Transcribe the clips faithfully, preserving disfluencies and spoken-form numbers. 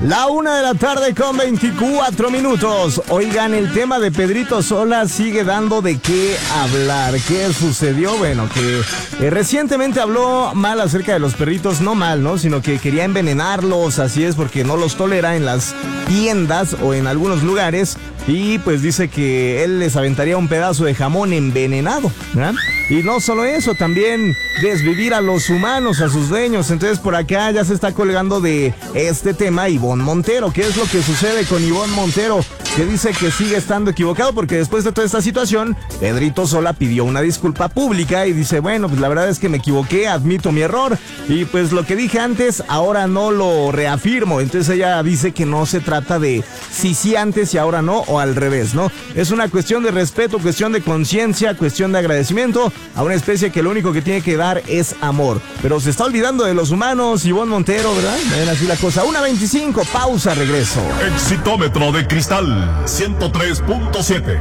La una de la tarde con veinticuatro minutos. Oigan, el tema de Pedrito Sola sigue dando de qué hablar. ¿Qué sucedió? Bueno, que eh, recientemente habló mal acerca de los perritos, no mal, ¿no? Sino que quería envenenarlos, así es, porque no los tolera en las tiendas o en algunos lugares. Y pues dice que él les aventaría un pedazo de jamón envenenado, ¿verdad? Y no solo eso, también desvivir a los humanos, a sus dueños. Entonces por acá ya se está colgando de este tema Ivonne Montero. ¿Qué es lo que sucede con Ivonne Montero? Que dice que sigue estando equivocado porque después de toda esta situación, Pedrito Sola pidió una disculpa pública y dice, bueno, pues la verdad es que me equivoqué, admito mi error y pues lo que dije antes, ahora no lo reafirmo. Entonces ella dice que no se trata de sí, sí antes y ahora no, o al revés, ¿no? Es una cuestión de respeto, cuestión de conciencia, cuestión de agradecimiento a una especie que lo único que tiene que dar es amor. Pero se está olvidando de los humanos, Ivonne Montero, ¿verdad? Ven así la cosa. una veinticinco, pausa, regreso. Exitómetro de cristal ciento tres punto siete.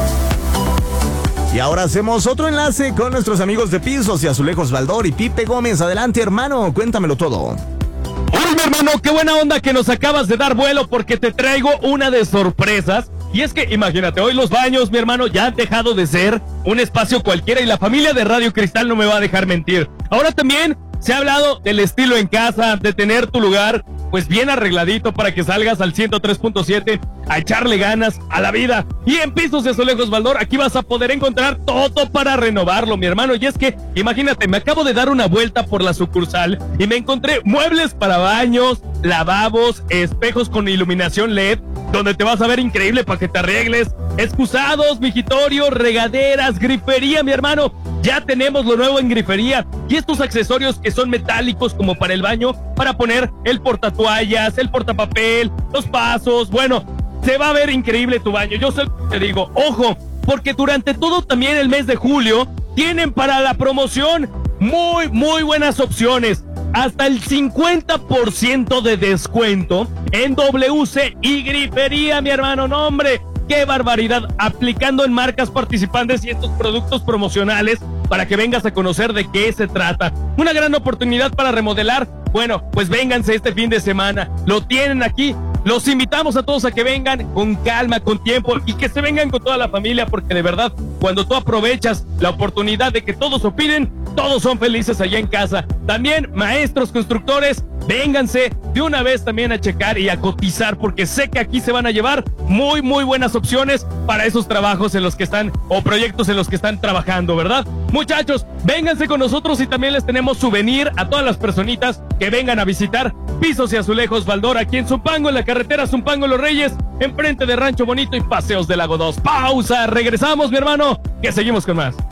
Y ahora hacemos otro enlace con nuestros amigos de Pisos y Azulejos Baldor y Pipe Gómez. Adelante, hermano, cuéntamelo todo. Hola, mi hermano, qué buena onda que nos acabas de dar vuelo porque te traigo una de sorpresas. Y es que, imagínate, hoy los baños, mi hermano, ya han dejado de ser un espacio cualquiera y la familia de Radio Cristal no me va a dejar mentir. Ahora también se ha hablado del estilo en casa, de tener tu lugar pues bien arregladito para que salgas al ciento tres punto siete a echarle ganas a la vida. Y en Pisos y Azulejos Baldor, aquí vas a poder encontrar todo para renovarlo, mi hermano. Y es que, imagínate, me acabo de dar una vuelta por la sucursal y me encontré muebles para baños, lavabos, espejos con iluminación L E D, donde te vas a ver increíble para que te arregles, excusados, mijitorios, regaderas, grifería, mi hermano. Ya tenemos lo nuevo en grifería y estos accesorios que son metálicos como para el baño, para poner el portatoallas, el portapapel, los pasos. Bueno, se va a ver increíble tu baño. Yo sé lo que te digo, ojo, porque durante todo también el mes de julio tienen para la promoción muy, muy buenas opciones. Hasta el cincuenta por ciento de descuento en W C y grifería, mi hermano. No, hombre, qué barbaridad. Aplicando en marcas participantes y estos productos promocionales para que vengas a conocer de qué se trata. Una gran oportunidad para remodelar. Bueno, pues vénganse este fin de semana. Lo tienen aquí. Los invitamos a todos a que vengan con calma, con tiempo y que se vengan con toda la familia, porque de verdad, cuando tú aprovechas la oportunidad de que todos opinen, todos son felices allá en casa. También, maestros, constructores, vénganse de una vez también a checar y a cotizar, porque sé que aquí se van a llevar muy, muy buenas opciones para esos trabajos en los que están, o proyectos en los que están trabajando, ¿verdad? Muchachos, vénganse con nosotros y también les tenemos souvenir a todas las personitas que vengan a visitar Pisos y Azulejos Baldor, aquí en Zumpango, en la carretera Zumpango Los Reyes, enfrente de Rancho Bonito y Paseos del Lago dos. Pausa, regresamos, mi hermano, que seguimos con más.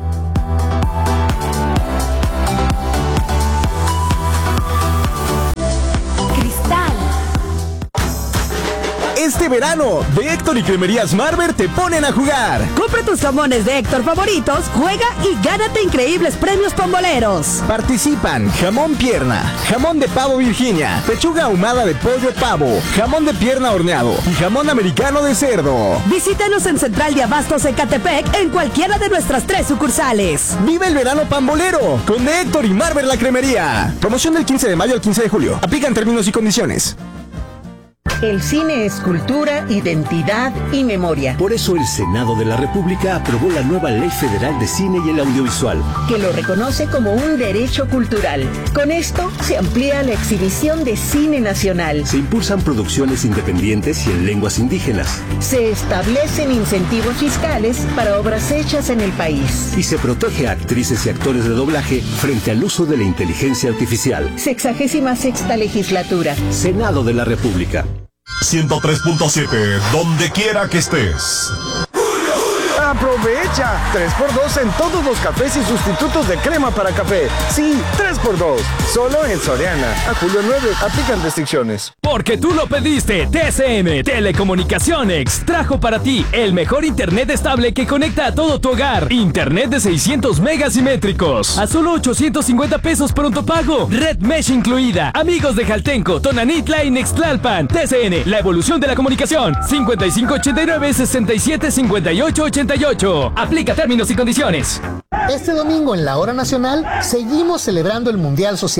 Este verano, de Héctor y Cremerías Marber te ponen a jugar. Compra tus jamones de Héctor favoritos, juega y gánate increíbles premios pamboleros. Participan jamón pierna, jamón de pavo Virginia, pechuga ahumada de pollo pavo, jamón de pierna horneado y jamón americano de cerdo. Visítanos en Central de Abastos Ecatepec en cualquiera de nuestras tres sucursales. Vive el verano pambolero con de Héctor y Marber la Cremería. Promoción del quince de mayo al quince de julio. Aplican términos y condiciones. El cine es cultura, identidad y memoria. Por eso el Senado de la República aprobó la nueva Ley Federal de Cine y el Audiovisual, que lo reconoce como un derecho cultural. Con esto se amplía la exhibición de cine nacional. Se impulsan producciones independientes y en lenguas indígenas. Se establecen incentivos fiscales para obras hechas en el país. Y se protege a actrices y actores de doblaje frente al uso de la inteligencia artificial. Sexagésima sexta legislatura. Senado de la República. ciento tres punto siete, donde quiera que estés. ¡Aprovecha! tres por dos en todos los cafés y sustitutos de crema para café. Sí, tres por dos. Solo en Soriana. A julio nueve, aplican restricciones. Porque tú lo pediste, T C M Telecomunicaciones trajo para ti el mejor internet estable que conecta a todo tu hogar. Internet de seiscientos megas simétricos a solo ochocientos cincuenta pesos pronto pago. Red Mesh incluida. Amigos de Jaltenco, Tonanitla y Nextlalpan. T C N, la evolución de la comunicación. cincuenta y cinco ochenta y nueve sesenta y siete cincuenta y ocho ochenta y ocho. Aplica términos y condiciones. Este domingo en la Hora Nacional seguimos celebrando el Mundial Social.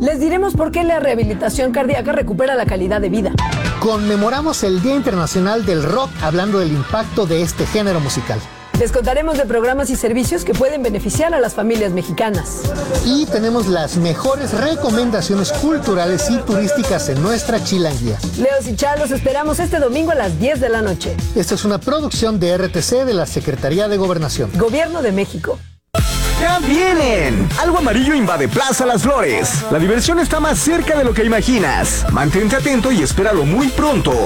Les diremos por qué la rehabilitación cardíaca recupera la calidad de vida. Conmemoramos el Día Internacional del Rock hablando del impacto de este género musical. Les contaremos de programas y servicios que pueden beneficiar a las familias mexicanas. Y tenemos las mejores recomendaciones culturales y turísticas en nuestra chilanguía. Leos y Char, los esperamos este domingo a las diez de la noche. Esta es una producción de R T C de la Secretaría de Gobernación. Gobierno de México. ¡Ya vienen! Algo amarillo invade Plaza Las Flores. La diversión está más cerca de lo que imaginas. Mantente atento y espéralo muy pronto.